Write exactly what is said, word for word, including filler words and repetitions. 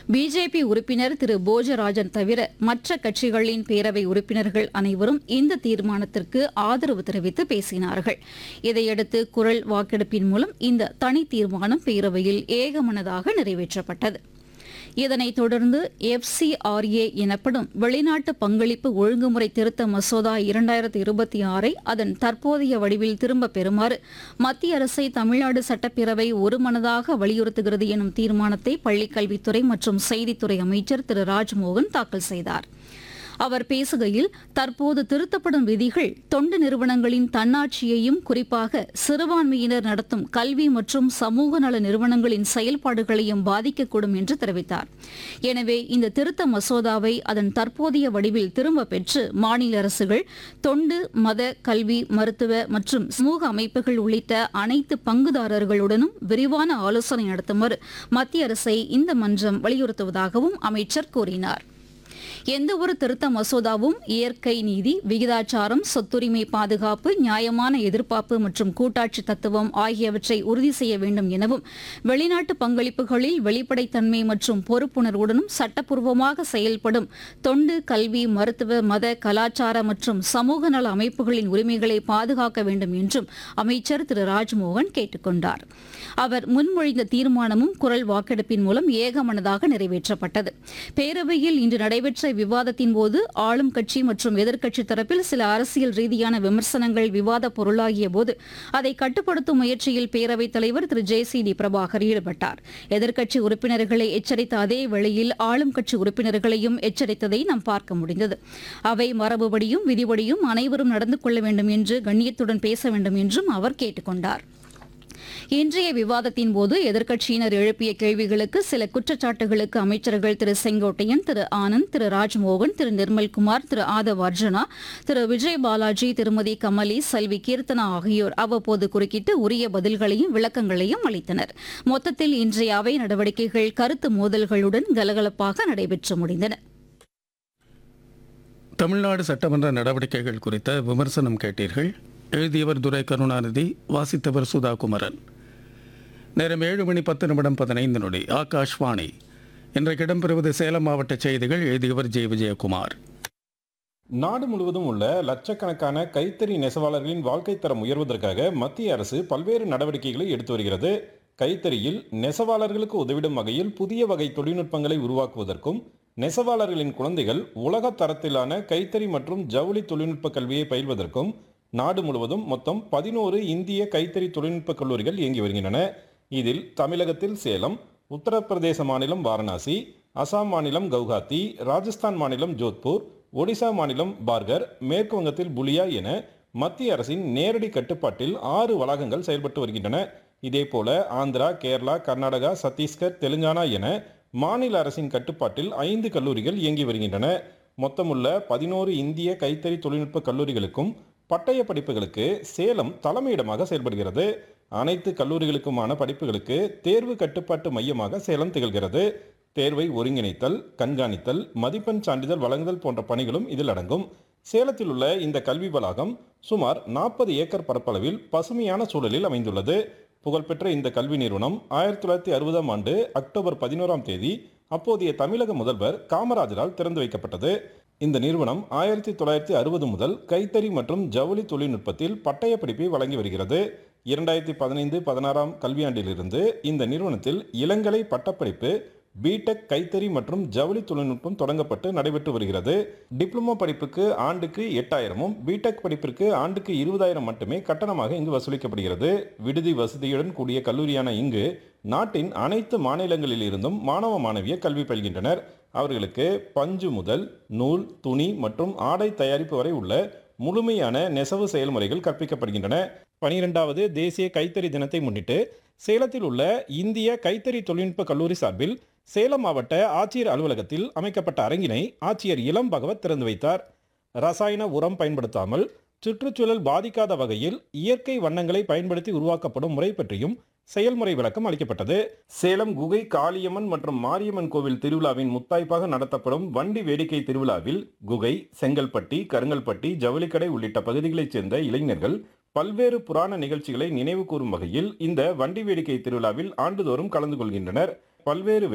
BJP உறுப்பினர் திரு போஜராஜன் தவிர மற்ற கட்சிகளின் பேரவை உறுப்பினர்கள் அனைவரும் இந்த தீர்மானத்திற்கு ஆதரவு தெரிவித்து பேசினார்கள். இதையடுத்து குரல் வாக்கெடுப்பின் மூலம் இந்த தனி தீர்மானம் பேரவையில் ஏகமனதாக நிறைவேற்றப்பட்டது. இதனைத் தொடர்ந்து எஃப்சிஆர்ஏ எனப்படும் வெளிநாட்டு பங்களிப்பு ஒழுங்குமுறை திருத்த மசோதா இரண்டாயிரத்து இருபத்தி ஆறை அதன் தற்போதைய வடிவில் திரும்பப் பெறுமாறு மத்திய அரசை தமிழ்நாடு சட்டப்பேரவை ஒருமனதாக வலியுறுத்துகிறது எனும் தீர்மானத்தை பள்ளிக்கல்வித்துறை மற்றும் செய்தித்துறை அமைச்சர் திரு ராஜ்மோகன் தாக்கல் செய்தார். அவர் பேசுகையில், தற்போது திருத்தப்படும் விதிகள் தொண்டு நிறுவனங்களின் தன்னாட்சியையும் குறிப்பாக சிறுபான்மையினர் நடத்தும் கல்வி மற்றும் சமூக நல நிறுவனங்களின் செயல்பாடுகளையும் பாதிக்கக்கூடும் என்று தெரிவித்தார். எனவே இந்த திருத்த மசோதாவை அதன் தற்போதைய வடிவில் திரும்பப் பெற்று மாநில அரசுகள் தொண்டு, மத, கல்வி, மருத்துவ மற்றும் சமூக அமைப்புகள் உள்ளிட்ட அனைத்து பங்குதாரர்களுடனும் விரிவான ஆலோசனை நடத்துமாறு மத்திய அரசை இந்த மன்றம் வலியுறுத்துவதாகவும் அமைச்சர் கூறினார். எந்தவொரு திருத்த மசோதாவும் இயற்கை நீதி, விகிதாச்சாரம், சொத்துரிமை பாதுகாப்பு, நியாயமான எதிர்பார்ப்பு மற்றும் கூட்டாட்சி தத்துவம் ஆகியவற்றை உறுதி செய்ய வேண்டும் எனவும் வெளிநாட்டு பங்களிப்புகளில் வெளிப்படைத்தன்மை மற்றும் பொறுப்புணர்வுடனும் சட்டப்பூர்வமாக செயல்படும் தொண்டு, கல்வி, மருத்துவ, மத, கலாச்சார மற்றும் சமூக நல அமைப்புகளின் உரிமைகளை பாதுகாக்க வேண்டும் என்றும் அமைச்சர் திரு ராஜ்மோகன் கேட்டுக் கொண்டார். அவர் முன்மொழிந்த தீர்மானமும் குரல் வாக்கெடுப்பின் மூலம் ஏகமனதாக நிறைவேற்றப்பட்டது. பேரவையில் இன்று நடைபெற்ற விவாதத்தின் போது ஆளும் கட்சி மற்றும் எதிர்க்கட்சித் தரப்பில் சில அரசியல் ரீதியான விமர்சனங்கள் விவாத பொருளாகிய போது அதை கட்டுப்படுத்தும் முயற்சியில் பேரவைத் தலைவர் திரு ஜே சி டி பிரபாகர் ஈடுபட்டார். எதிர்க்கட்சி உறுப்பினர்களை எச்சரித்த அதே வேளையில் ஆளும் கட்சி உறுப்பினர்களையும் எச்சரித்ததை நாம் பார்க்க முடிந்தது. அவை மரபுபடியும் விதிபடியும் அனைவரும் நடந்து கொள்ள வேண்டும் என்று கண்ணியத்துடன் பேச வேண்டும் என்றும் அவர் கேட்டுக் கொண்டார். இன்றைய விவாதத்தின் போது எதிர்க்கட்சியினர் எழுப்பிய கேள்விகளுக்கு சில குற்றச்சாட்டுகளுக்கு அமைச்சர்கள் திரு செங்கோட்டையன், திரு ஆனந்த், திரு ராஜ்மோகன், திரு நிர்மல்குமார், திரு ஆதவ் அர்ஜுனா, திரு விஜய் பாலாஜி, திருமதி கமலி, செல்வி கீர்த்தனா ஆகியோர் அவ்வப்போது குறுக்கிட்டு உரிய பதில்களையும் விளக்கங்களையும் அளித்தனர். மொத்தத்தில் இன்றைய அவை நடவடிக்கைகள் கருத்து மோதல்களுடன் கலகலப்பாக நடைபெற்று முடிந்தன. தமிழ்நாடு சட்டமன்ற நடவடிக்கைகள் குறித்த விமர்சனம் கேட்டீர்கள். எழுதியவர் துரை கருணாநிதி, வாசித்தவர் சுதா குமரன். நேரம் ஏழு மணி பத்து நிமிடம் பதினைந்து நொடி. ஆகாஷ்வாணி. இன்றைக்கு இடம்பெறுவது சேலம் மாவட்ட செய்திகள். எழுதியவர் ஜெய விஜயகுமார். நாடு முழுவதும் உள்ள லட்சக்கணக்கான கைத்தறி நெசவாளர்களின் வாழ்க்கை தரம் உயர்வதற்காக மத்திய அரசு பல்வேறு நடவடிக்கைகளை எடுத்து வருகிறது. கைத்தறியில் நெசவாளர்களுக்கு உதவிடும் வகையில் புதிய வகை தொழில்நுட்பங்களை உருவாக்குவதற்கும், நெசவாளர்களின் குழந்தைகள் உலக தரத்திலான கைத்தறி மற்றும் ஜவுளி தொழில்நுட்ப கல்வியை பயில்வதற்கும் நாடு முழுவதும் மொத்தம் பதினோரு இந்திய கைத்தறி தொழில்நுட்ப கல்லூரிகள் இயங்கி வருகின்றன. இதில் தமிழகத்தில் சேலம், உத்தரப்பிரதேச மாநிலம் வாரணாசி, அசாம் மாநிலம் கவுஹாத்தி, ராஜஸ்தான் மாநிலம் ஜோத்பூர், ஒடிசா மாநிலம் பார்கர், மேற்கு வங்கத்தில் புலியா என மத்திய அரசின் நேரடி கட்டுப்பாட்டில் ஆறு வளாகங்கள் செயல்பட்டு வருகின்றன. இதேபோல ஆந்திரா, கேரளா, கர்நாடகா, சத்தீஸ்கர், தெலுங்கானா என மாநில அரசின் கட்டுப்பாட்டில் ஐந்து கல்லூரிகள் இயங்கி வருகின்றன. மொத்தமுள்ள பதினோரு இந்திய கைத்தறி தொழில்நுட்ப கல்லூரிகளுக்கும் பட்டய படிப்புகளுக்கு சேலம் தலைமையிடமாக செயல்படுகிறது. அனைத்து கல்லூரிகளுக்குமான படிப்புகளுக்கு தேர்வு கட்டுப்பாட்டு மையமாக சேலம் திகழ்கிறது. தேர்வை ஒருங்கிணைத்தல், கண்காணித்தல், மதிப்பெண் சான்றிதழ் வழங்குதல் போன்ற பணிகளும் இதில் அடங்கும். சேலத்தில் உள்ள இந்த கல்வி வளாகம் சுமார் நாற்பது ஏக்கர் பரப்பளவில் பசுமையான சூழலில் அமைந்துள்ளது. புகழ்பெற்ற இந்த கல்வி நிறுவனம் ஆயிரத்தி தொள்ளாயிரத்தி அறுபதாம் ஆண்டு அக்டோபர் பதினோராம் தேதி அப்போதைய தமிழக முதல்வர் காமராஜரால் திறந்து வைக்கப்பட்டது. இந்த நிறுவனம் ஆயிரத்தி தொள்ளாயிரத்தி அறுபது முதல் கைத்தறி மற்றும் ஜவுளி தொழில்நுட்பத்தில் பட்டய படிப்பை வழங்கி வருகிறது. இரண்டாயிரத்தி பதினைந்து பதினாறாம் கல்வியாண்டிலிருந்து இந்த நிறுவனத்தில் இளங்கலை பட்டப்படிப்பு, பிடெக் கைத்தறி மற்றும் ஜவுளி தொழில்நுட்பம் தொடங்கப்பட்டு நடைபெற்று வருகிறது. டிப்ளமோ படிப்புக்கு ஆண்டுக்கு எட்டாயிரமும், பிடெக் படிப்பிற்கு ஆண்டுக்கு இருபதாயிரம் மட்டுமே கட்டணமாக இங்கு வசூலிக்கப்படுகிறது. விடுதி வசதியுடன் கூடிய கல்லூரியான இங்கு நாட்டின் அனைத்து மாநிலங்களில் இருந்தும் மாணவ மாணவியர் கல்வி பயில்கின்றனர். அவர்களுக்கு பஞ்சு முதல் நூல், துணி மற்றும் ஆடை தயாரிப்பு வரை உள்ள முழுமையான நெசவு செயல்முறைகள் கற்பிக்கப்படுகின்றன. பனிரெண்டாவது தேசிய கைத்தறி தினத்தை முன்னிட்டு சேலத்தில் உள்ள இந்திய கைத்தறி தொழில்நுட்ப கல்லூரி சார்பில் சேலம் மாவட்ட ஆட்சியர் அலுவலகத்தில் அமைக்கப்பட்ட அரங்கினை ஆட்சியர் இளம் பகவத் திறந்து வைத்தார். ரசாயன உரம் பயன்படுத்தாமல் சுற்றுச்சூழல் பாதிக்காத வகையில் இயற்கை வண்ணங்களை பயன்படுத்தி உருவாக்கப்படும் முறை பற்றியும் செயல்முறை விளக்கம் அளிக்கப்பட்டது. சேலம் குகை காளியம்மன் மற்றும் மாரியம்மன் கோவில் திருவிழாவின் முத்தாய்ப்பாக நடத்தப்படும் வண்டி வேடிக்கை திருவிழாவில் குகை, செங்கல்பட்டி, கருங்கல்பட்டி, ஜவுளிக்கடை உள்ளிட்ட பகுதிகளைச் சேர்ந்த இளைஞர்கள் பல்வேறு புராண நிகழ்ச்சிகளை நினைவு கூறும் வகையில் இந்த வண்டி வேடிக்கை திருவிழாவில் ஆண்டுதோறும் கலந்து கொள்கின்றனர். பல்வேறு